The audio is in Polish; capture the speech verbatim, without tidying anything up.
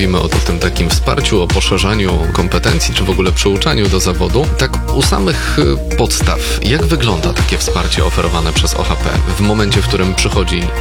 Mówimy o tym takim wsparciu, o poszerzaniu kompetencji, czy w ogóle przyuczaniu do zawodu. Tak u samych podstaw, jak wygląda takie wsparcie oferowane przez O H P w momencie, w którym przychodzi